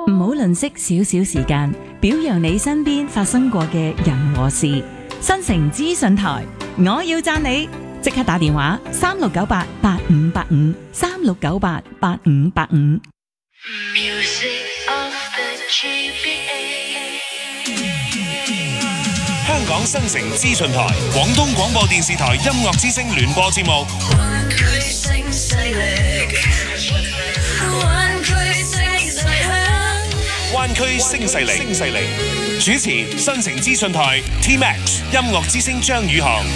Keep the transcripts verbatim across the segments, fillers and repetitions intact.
唔好吝嗇少少時間，表揚你身邊發生過嘅人和事。新城資訊台，我要讚你，即刻打電話三六九八八五八五三六九八八五八五。 香港新城資訊台、廣東廣播電視台音樂之聲聯播節目。灣區聲勢力，聲勢力。主持新城資訊台 T-Max 音樂之聲張宇航。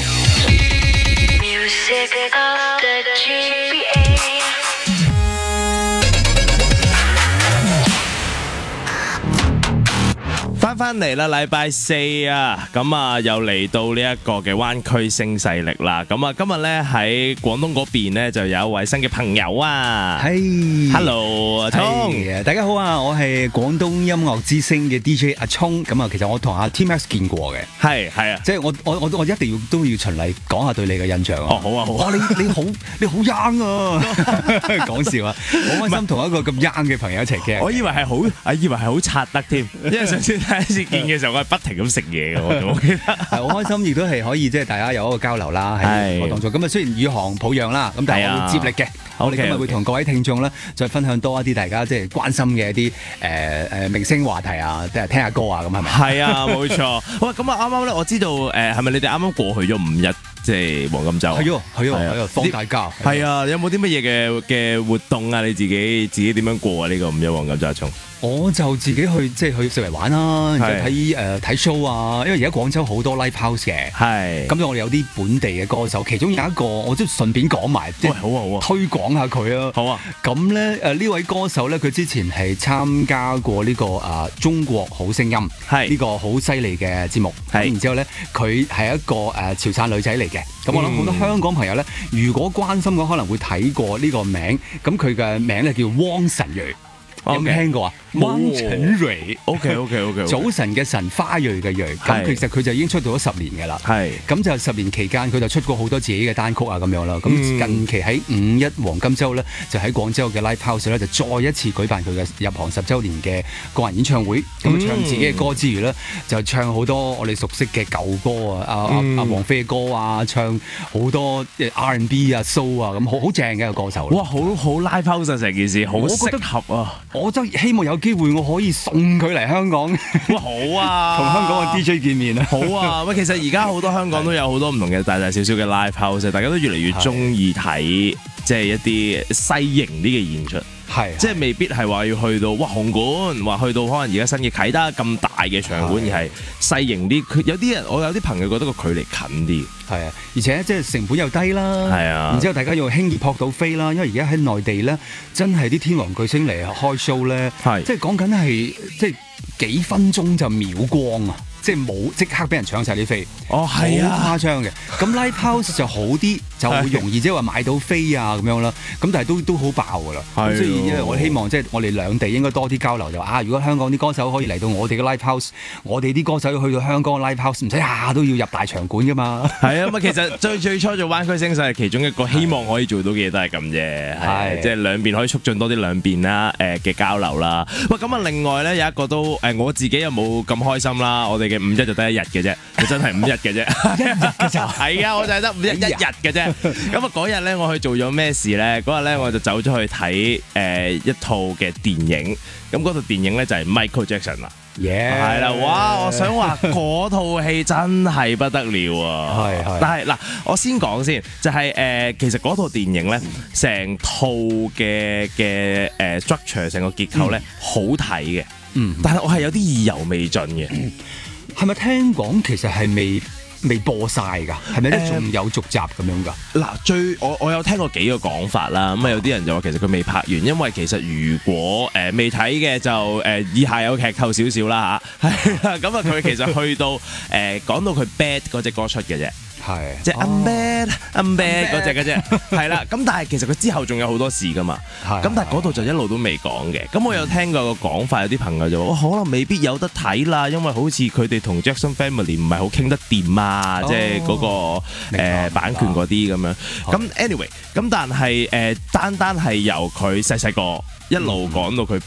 翻翻嚟啦，禮拜四啊，咁啊又嚟到呢一個嘅灣區聲勢力啦。咁啊今日咧喺廣東嗰邊咧就有一位新嘅朋友啊。 係 ，Hello 阿聰， 大家好啊！我係廣東音樂之聲嘅 D J 阿聰。咁啊，其實我同阿 T-Max 見過嘅。 係係啊， 即係我我我我一定要都要循例講下對你嘅印象啊。 哦，好啊好啊。 哇，你你好你好 young 啊！講笑啊，好開心同一個咁 young 嘅朋友一齊傾。 我以為係好，我以為係好刷得添，因為上次第一次見嘅時候，我係不停咁食嘢嘅，我記得係好開心，亦都係可以即係大家有一個交流啦喺我當中。咁啊，雖然宇航抱恙啦，咁但係我會接力嘅。我哋今日會同各位聽眾咧，再分享多一啲大家即係關心嘅一啲誒誒明星話題啊，即係聽下歌啊，咁係咪？ 係啊，冇錯。喂，咁啊啱啱咧，我知道誒係咪你哋啱啱過去咗五日即係黃金週？係喎，係喎，係喎，放大假。 係啊，有冇啲乜嘢嘅嘅活動啊？你自己自己點樣過啊？呢個五一黃金週阿聰？ 我就自己去即係去四圍玩啦，然後睇誒睇 show 啊，因為而家廣州好多 live house 嘅，係咁我哋有啲本地嘅歌手，其中有一個我都順便講埋，即係好啊好啊，推廣下佢啊，好啊。咁咧誒呢位歌手咧，佢之前係參加過呢個誒中國好聲音，係呢個好犀利嘅節目，係然之後咧佢係一個誒潮汕女仔嚟嘅，咁我諗好多香港朋友咧，如果關心嘅可能會睇過呢個名，咁佢嘅名咧叫汪晨蕊。有冇聽過啊？汪晨蕊 ，OK OK OK， 早晨嘅晨，花蕊嘅蕊，咁其實佢就已經出道咗十年嘅啦。係，咁就十年期間佢就出過好多自己嘅單曲啊咁樣啦。咁、嗯、近期喺五一黃金週咧，就喺廣州嘅 Live House 咧，就再一次舉辦佢嘅入行十週年嘅個人演唱會。咁、嗯、唱自己嘅歌之餘咧，就唱好多我哋熟悉嘅舊歌啊，阿阿阿王菲嘅歌啊，唱好多 R and B 啊、Soul 啊，咁好好正嘅一個歌手。 哇，好好 Live House 啊，成件事好適合啊！ 我真希望有機會我可以送佢嚟香港。 哇，好啊！ 同香港嘅 D J 見面啊！ 好啊！喂，其實而家好多香港都有好多唔同嘅大大小小嘅 live house，大家都越嚟越中意睇即係一啲細型啲嘅演出。係，即係未必係話要去到哇紅館，話去到可能而家新嘅啟德咁大嘅場館，而係細型啲。佢有啲人，我有啲朋友覺得個距離近啲。係啊，而且即係成本又低啦。係啊，然之後大家又輕易撲到飛啦。因為而家喺內地咧，真係啲天王巨星嚟開 show 咧，即係講緊係即係幾分鐘就秒光啊！即係冇即刻俾人搶晒啲飛，哦係啊，好誇張嘅。咁 live house 就好啲，就會容易即係話買到飛啊咁樣啦。咁但係都都好爆噶啦。咁所以因為我希望即係我哋兩地應該多啲交流，就話啊，如果香港啲歌手可以嚟到我哋嘅 live house，我哋啲歌手要去到香港嘅 live house，唔使下都要入大場館噶嘛。係啊，咁其實最最初做灣區聲勢，其中一個希望可以做到嘅嘢都係咁啫，係即係兩邊可以促進多啲兩邊啦誒嘅交流啦。喂，咁啊另外咧有一個都誒我自己又冇咁開心啦，我哋嘅五一就得一日嘅啫，就真係五一嘅啫，一日嘅就係啊，我就係得五一一日嘅啫。咁啊嗰日咧，我去做咗咩事咧？嗰日咧我就走咗去睇誒、呃、一套嘅電影。咁嗰套電影咧就係 Michael Jackson 啦，係啦，哇！我想話嗰套戲真係不得了啊，係係。但係嗱，我先講先，就係、是、誒、呃，其實嗰套電影咧，成套嘅嘅誒 structure， 成個結構咧好睇嘅，嗯，但係我係有啲意猶未盡嘅。 係咪聽講其實係未未播晒㗎？係咪咧仲有續集咁樣㗎？ 嗱、呃，最我我有聽過幾個講法啦。咁啊，有啲人就話其實佢未拍完，因為其實如果誒、呃、未睇嘅就誒、呃、以下有劇透少少啦嚇。係啦，咁啊佢其實去到誒、呃、講到佢 Bad 嗰隻歌出嘅啫。係，即係 I'm bad, I'm bad 嗰隻嘅啫，係啦。咁但係其實佢之後仲有好多事噶嘛。咁但係嗰度就一路都未講嘅。咁我有聽過個講法，有啲朋友就話：可能未必有得睇啦，因為好似佢哋同 Jackson Family 唔係好傾得掂啊，即係嗰個誒版權嗰啲咁樣。咁 anyway，咁但係誒單單係由佢細細個一路講到佢